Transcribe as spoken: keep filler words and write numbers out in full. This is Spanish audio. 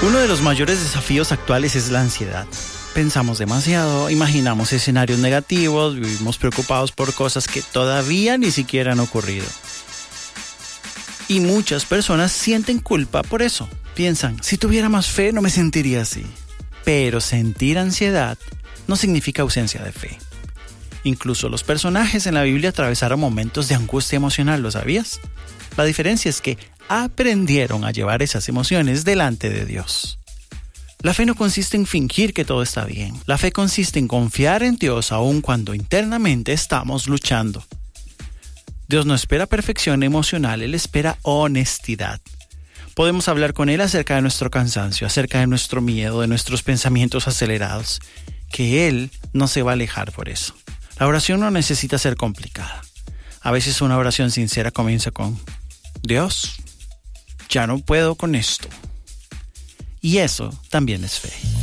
Uno de los mayores desafíos actuales es la ansiedad. Pensamos demasiado, imaginamos escenarios negativos, vivimos preocupados por cosas que todavía ni siquiera han ocurrido. Y muchas personas sienten culpa por eso. Piensan, si tuviera más fe no me sentiría así. Pero sentir ansiedad no significa ausencia de fe. Incluso los personajes en la Biblia atravesaron momentos de angustia emocional, ¿lo sabías? La diferencia es que aprendieron a llevar esas emociones delante de Dios. La fe no consiste en fingir que todo está bien. La fe consiste en confiar en Dios aun cuando internamente estamos luchando. Dios no espera perfección emocional, Él espera honestidad. Podemos hablar con Él acerca de nuestro cansancio, acerca de nuestro miedo, de nuestros pensamientos acelerados, que Él no se va a alejar por eso. La oración no necesita ser complicada. A veces una oración sincera comienza con: Dios, ya no puedo con esto. Y eso también es fe.